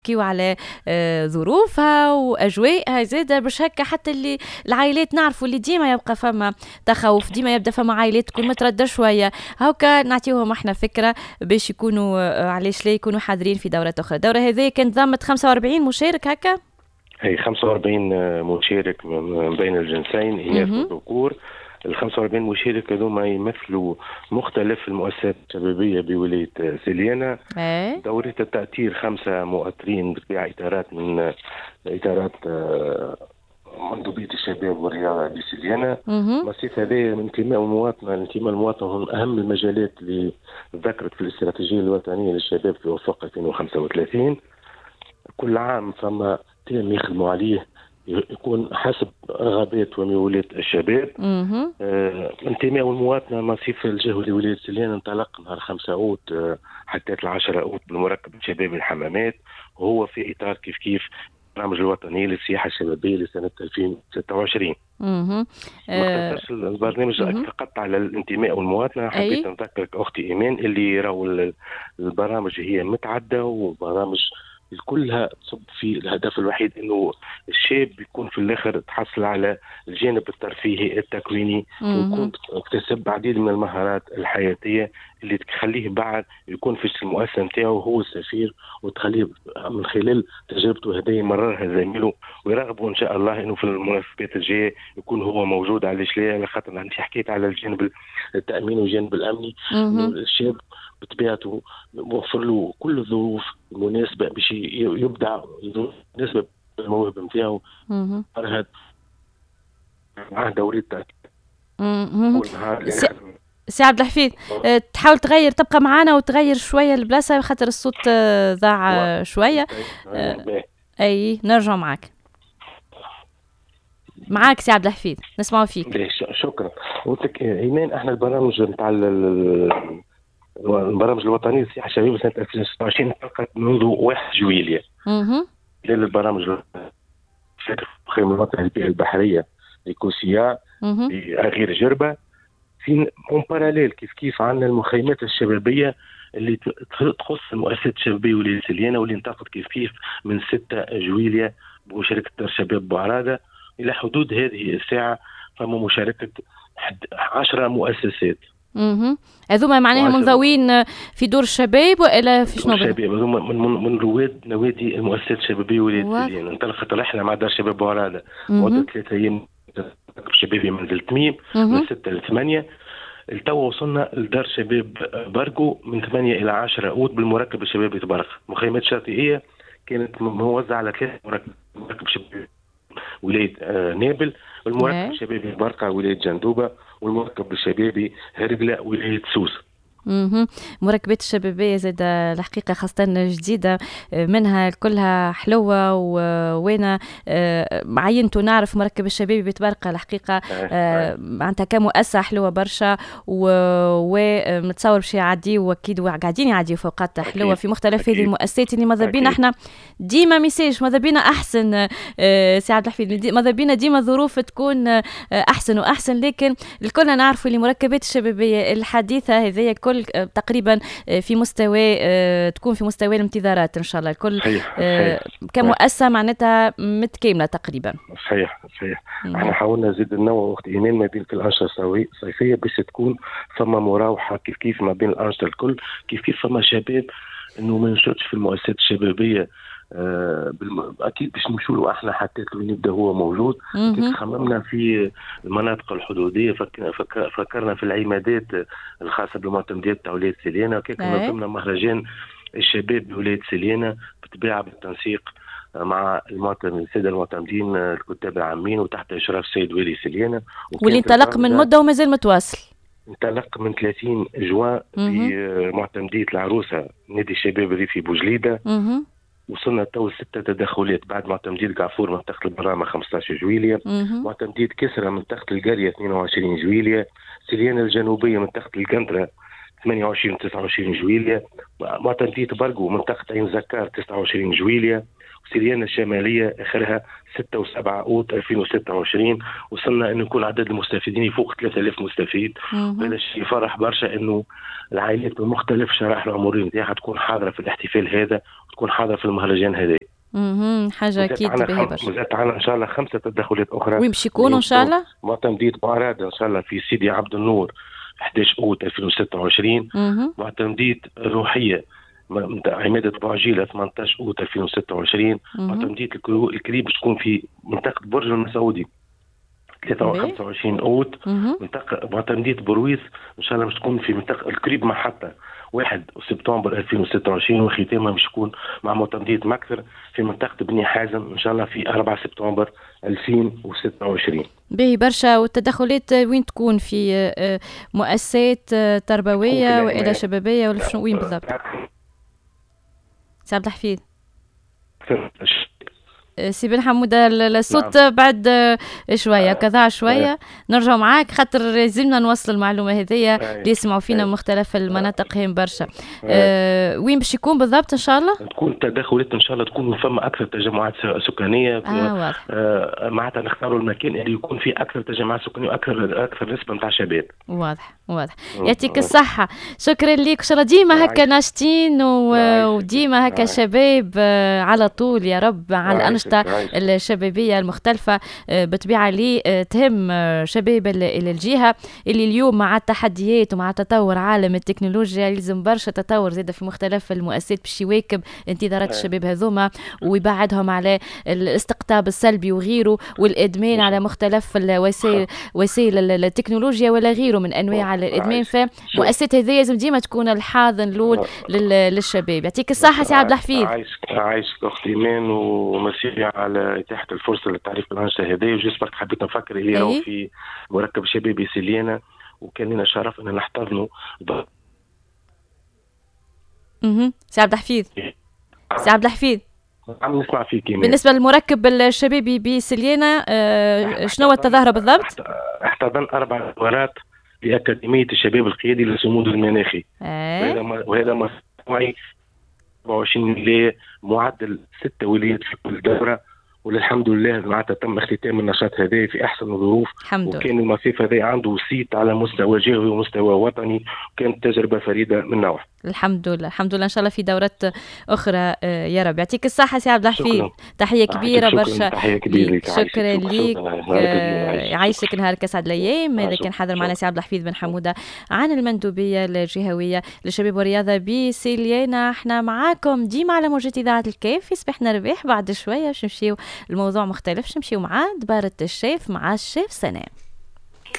كيو على ظروفها واجواءها زاده باش هكا حتى اللي العائلات نعرفوا اللي ديما يبقى فما تخوف، ديما يبدا فما عائلات تكون متردة شويه، هاكا نعطيوهم احنا فكره باش يكونوا علاش لا يكونوا حاضرين في دورات اخرى. الدوره هذه كانت ضمت 45 مشارك هكا، هي 45 مشارك من بين الجنسين اناث وذكور. ال 45 مشارك هذوما يمثلوا مختلف المؤسسات الشبابيه بولايه سليانه. دورة التأثير 5 مؤثرين بطبيعة إطارات من إطارات مندوبية الشباب والرياضة بسليانة. مصيف هذا من انتماء المواطنة، الانتماء المواطنة هم أهم المجالات اللي ذكرت في الاستراتيجية الوطنية للشباب في وفاق 2035. كل عام فما تيم يخدموا عليه يكون حسب رغبات وميولات الشباب. انتماء المواطنة مصيف الجهوي لولاية سليانة انطلق نهار 5 أوت حتى 10 أوت بالمركب الشبابي الحمامات، وهو في إطار كيف البرنامج الوطني للسياحة الشبابية لسنة 2026. ما اختصرش البرنامج فقط على الانتماء والمواطنة. حبيت نذكرك أختي إيمان اللي راهو البرامج هي متعدة، وبرامج كلها تصب في الهدف الوحيد انه الشاب يكون في الاخر تحصل على الجانب الترفيهي التكويني، ويكون اكتسب عديد من المهارات الحياتيه اللي تخليه بعد يكون في المؤسسه نتاعو هو السفير، وتخليه من خلال تجربته هذه يمررها زميله، ويرغبوا ان شاء الله انه في المناسبات الجايه يكون هو موجود. علاش لا؟ على خاطر انت حكيت على الجانب التامين والجانب الامني، انه الشاب بطبيعته موفر له كل الظروف المناسبة باش يبدع بالنسبة للموهبة نتاعو. هذا مع دوري سي عبد الحفيظ، تحاول تغير تبقى معنا وتغير شوية البلاصة خاطر الصوت ضاع شوية. أي نرجع معاك سي عبد الحفيظ، نسمعوا فيك. شكرا. قلت لك إيمان، احنا البرامج نتاع البرامج الوطنية للسياحة الشبابية سنة 2026 انطلقت منذ 1 جويلية. خلال البرامج في مخيم الوطني للبيئة البحرية لكوسيا في أغير جربة، في اون باراليل كيف عندنا المخيمات الشبابية اللي تخص المؤسسات الشبابية ولاية سليانة، واللي انطلقت كيف من 6 جويلية بمشاركة دار شباب بوعرادة. إلى حدود هذه الساعة فما مشاركة 10 مؤسسات. هذوما معناها منضوين في دور الشباب ولا في شنو؟ الشباب هذوما من رواد نوادي المؤسسات الشبابيه ولايه سليانه. انطلقت رحله مع دار شباب بوعرادة مده 3 ايام شبابي منزل تميم من 6 ل 8. التو وصلنا لدار شباب برقو من 8 إلى 10 أوت بالمركب الشبابي تبرق. مخيمات شاطئيه كانت موزعه على 3 مركب شبابي ولايه نابل، والمركب الشبابي برقة ولايه جندوبه، والمركب الشبابي هرقله ولايه سوسه. مركبات الشبابية زاد الحقيقة خاصة جديدة منها كلها حلوة، وانا عينتو نعرف مركب الشبابي بتبرقة الحقيقة معناتها كمؤسسة حلوة برشا، ومتصور باش يعديو واكيد قاعدين يعديو فوقات حلوة في مختلف هذه المؤسسات اللي ماذا بينا احنا ديما ميساج ماذا بينا احسن. سي عبد الحفيظ ماذا بينا ديما الظروف تكون احسن واحسن، لكن الكل نعرفوا اللي مركبات الشبابية الحديثة هذه كل تقريبا في مستوى تكون في مستوى الانتظارات ان شاء الله الكل كمؤسسه معناتها متكامله تقريبا. صحيح. احنا حاولنا نزيد النوع وقت ايمان ما بين الانشطه الصيفيه باش تكون فما مراوحه كيف ما بين الانشطه الكل، كيف فما شباب انه ما ينشطش في المؤسسات الشبابيه. اكيد باش نمشوا له احنا حتى وين يبدا هو موجود. خممنا في المناطق الحدوديه، فكرنا في العمادات الخاصه بالمعتمدات تاع ولايه سليانه، كيف نظمنا مهرجان الشباب بولايه سليانه بالطبيعه بالتنسيق مع الساده المعتمدين الكتاب العامين وتحت اشراف السيد والي سليانه، واللي انطلق من مده ومازال متواصل. انطلق من 30 جوان في معتمديه العروسه نادي الشباب الريفي بوجليده. وصلنا تو 6 تدخلات بعد معتمدية قعفور منطقة البرامة 15 جويلية، معتمدية كسرة منطقة القرية 22 جويلية، سليانة الجنوبية منطقة القنطرة 28 29 جويلية، معتمدية برقو منطقة عين زكار 29 جويلية، وسليانة الشمالية آخرها 6 و7 أوت 2026. وصلنا أن يكون عدد المستفيدين يفوق 3000 مستفيد. وهذا الشيء يفرح برشا أنه العائلات من مختلف الشرائح العمرية نتاعها تكون حاضرة في الاحتفال هذا وتكون حاضرة في المهرجان هذا. حاجة أكيد باهية برشا. وزادت عنا إن شاء الله 5 تدخلات أخرى. وين باش يكونوا إن شاء الله؟ معتمدية معرض إن شاء الله في سيدي عبد النور 11 أوت 2026. معتمدية روحية عمادة بوعجيلة 18 أوت 2026. معتمدية الكريب باش تكون في منطقة برج المسعودي 23 أوت. منطقة معتمدية برويس إن شاء الله باش تكون في منطقة الكريب محطة 1 سبتمبر 2026. وختامها باش تكون مع معتمدية مكثر في منطقة بني حازم إن شاء الله في 4 سبتمبر 2026. باهي برشا. والتدخلات وين تكون؟ في مؤسسات تربوية وإلى شبابية ولا شنو وين بالضبط؟ سي عبد الحفيظ. سي بن حمودة الصوت نعم. بعد شوية كذا شوية نرجع معاك خاطر لازمنا نوصل المعلومة هذه اللي يسمعوا فينا من مختلف المناطق هين برشا. وين باش يكون بالضبط إن شاء الله؟ تكون تدخلات إن شاء الله تكون فما أكثر تجمعات سكانية. معناتها نختاروا المكان اللي يكون فيه أكثر تجمعات سكانية وأكثر نسبة نتاع شباب. واضح. يعطيك الصحة. شكرا لك. إن شاء الله ديما هكا ناشطين وديما هكا شباب على طول يا رب على الأنشطة الشبابية المختلفة بطبيعة لي تهم شباب الجهة اللي اليوم مع التحديات ومع تطور عالم التكنولوجيا يلزم برشا تطور زيادة في مختلف المؤسسات باش يواكب انتظارات الشباب هذوما ويبعدهم على الاستقطاب السلبي وغيره والإدمان على مختلف وسائل التكنولوجيا ولا غيره من أنواع الإدمان. فمؤسسات هذه لازم ديما تكون الحاضن الأول للشباب. يعطيك الصحة سي عبد الحفيظ. عايشك أختي إيمان ومسيري على إتاحة الفرصة للتعريف بالأنشطة هذه. وجيس برك حبيت نفكر اللي راهو في مركب شبابي سليانة وكان لنا شرف أن نحتضنوا. سي عبد الحفيظ عم نسمع فيك. بالنسبة للمركب الشبابي بسليانة شنو التظاهرة بالضبط؟ احتضن 4 دورات لأكاديمية الشباب القيادي للصمود المناخي. وهذا مشروعي 24 ولاية معدل 6 ولايات في كل دورة. والحمد لله معناتها تم اختتام النشاط هذا في احسن الظروف. وكان المصيف هذا عنده صيت على مستوى جهوي ومستوى وطني وكانت تجربه فريده من نوعها. الحمد لله ان شاء الله في دورات اخرى يا رب. يعطيك الصحه سي عبد الحفيظ. تحيه كبيره برشا. شكرا ليك. يعيشك نهارك اسعد الايام. هذا كان حاضر معنا سي عبد الحفيظ بن حموده عن المندوبيه الجهويه للشباب والرياضه بسليانة. احنا معاكم ديما على موجة اذاعه الكيف في صباحنا رباح. بعد شويه باش نمشيو الموضوع مختلف، نمشيو مع دبارة الشيف مع الشيف سناء.